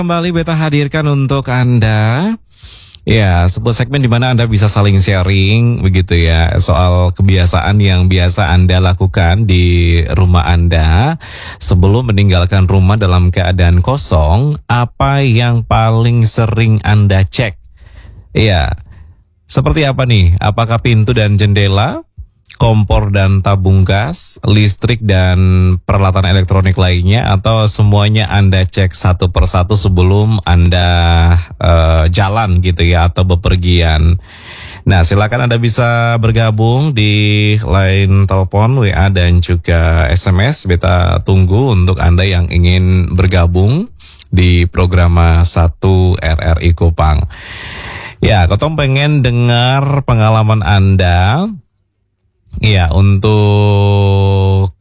Kembali beta hadirkan untuk Anda ya sebuah segmen di mana Anda bisa saling sharing begitu ya soal kebiasaan yang biasa Anda lakukan di rumah Anda sebelum meninggalkan rumah dalam keadaan kosong. Apa yang paling sering Anda cek? Iya, seperti apa nih? Apakah pintu dan jendela, kompor dan tabung gas, listrik dan peralatan elektronik lainnya, atau semuanya Anda cek satu persatu sebelum Anda jalan gitu ya atau bepergian. Nah, silakan Anda bisa bergabung di line telepon, WA dan juga SMS. Beta tunggu untuk Anda yang ingin bergabung di program 1 RRI Kupang. Ya, Kotong pengen dengar pengalaman Anda. Iya, untuk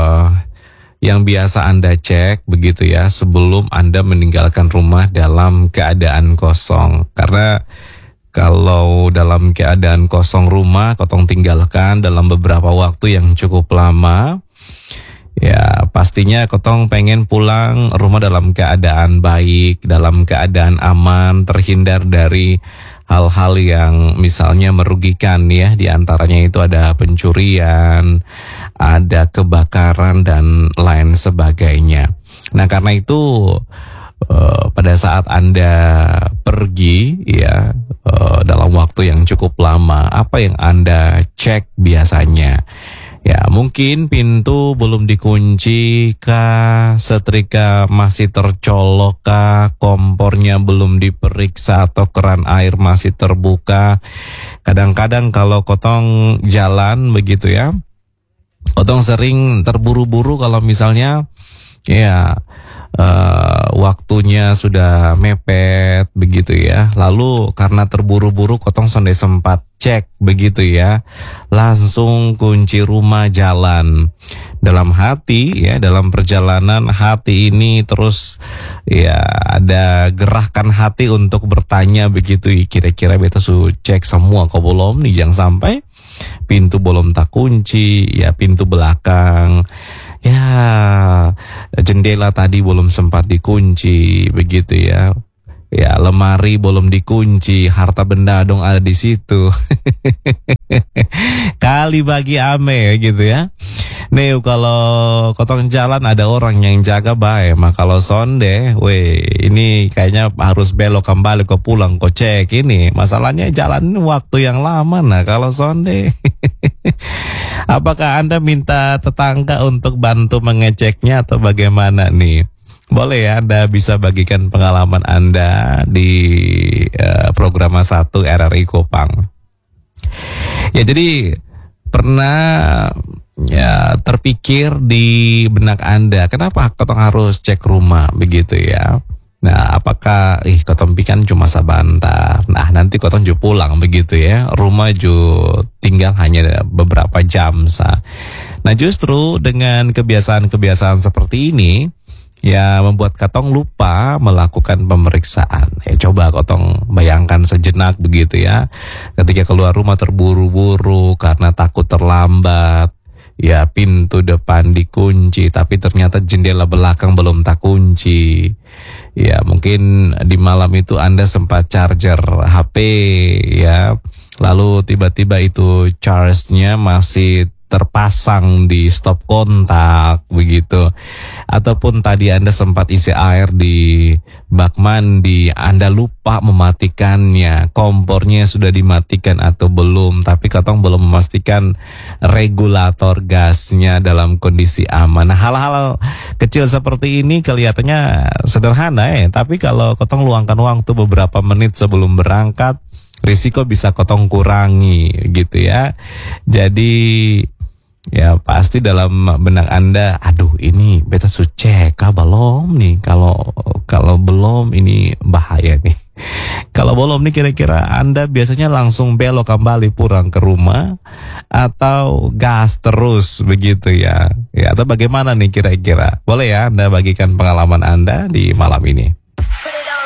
yang biasa Anda cek begitu ya sebelum Anda meninggalkan rumah dalam keadaan kosong. Karena kalau dalam keadaan kosong rumah, Kotong tinggalkan dalam beberapa waktu yang cukup lama, ya pastinya Kotong pengen pulang rumah dalam keadaan baik, dalam keadaan aman, terhindar dari hal-hal yang misalnya merugikan ya, di antaranya itu ada pencurian, ada kebakaran dan lain sebagainya. Nah, karena itu pada saat Anda pergi ya dalam waktu yang cukup lama, apa yang Anda cek biasanya? Ya, mungkin pintu belum dikunci kah, setrika masih tercolok kah, kompornya belum diperiksa atau keran air masih terbuka. Kadang-kadang kalau Kotong jalan begitu ya, Kotong sering terburu-buru kalau misalnya ya waktunya sudah mepet begitu ya. Lalu karena terburu-buru Kotong sonde sempat cek begitu ya, langsung kunci rumah jalan. Dalam hati ya, dalam perjalanan hati ini terus ya ada gerakan hati untuk bertanya begitu, kira-kira beta su cek semua kok belum nih, jangan sampai pintu belum tak kunci ya, pintu belakang ya, jendela tadi belum sempat dikunci begitu ya. Ya, lemari belum dikunci, harta benda dong ada di situ. Kali bagi ame gitu ya. Nih kalau Kotong jalan ada orang yang jaga baik, mah kalau sonde, ini kayaknya harus belok kembali ke pulang kok cek ini. Masalahnya jalan waktu yang lama nah kalau sonde. Apakah Anda minta tetangga untuk bantu mengeceknya atau bagaimana nih? Boleh ya, Anda bisa bagikan pengalaman Anda di program 1 RRI Kupang. Ya, jadi pernah ya terpikir di benak Anda, kenapa Kotong harus cek rumah begitu ya? Nah, apakah Kotong pikan cuma sebentar, nah nanti Kotong ju pulang begitu ya, rumah ju tinggal hanya beberapa jam sah. Nah, justru dengan kebiasaan-kebiasaan seperti ini ya membuat Kotong lupa melakukan pemeriksaan. Ya, coba Kotong bayangkan sejenak begitu ya, ketika keluar rumah terburu-buru karena takut terlambat. Ya, pintu depan dikunci tapi ternyata jendela belakang belum tak kunci. Ya, mungkin di malam itu Anda sempat charger HP ya, lalu tiba-tiba itu charge-nya masih terpasang di stop kontak begitu. Ataupun tadi Anda sempat isi air di bak mandi, Anda lupa mematikannya, kompornya sudah dimatikan atau belum, tapi Kotong belum memastikan regulator gasnya dalam kondisi aman. Nah, hal-hal kecil seperti ini kelihatannya sederhana ya, tapi kalau Kotong luangkan waktu beberapa menit sebelum berangkat, risiko bisa Kotong kurangi gitu ya. Jadi ya pasti dalam benak Anda, aduh ini beta su cek belum nih, kalau belum ini bahaya nih. Kalau belum nih, kira-kira Anda biasanya langsung belok kembali pulang ke rumah atau gas terus begitu ya? Ya, atau bagaimana nih kira-kira? Boleh ya Anda bagikan pengalaman Anda di malam ini.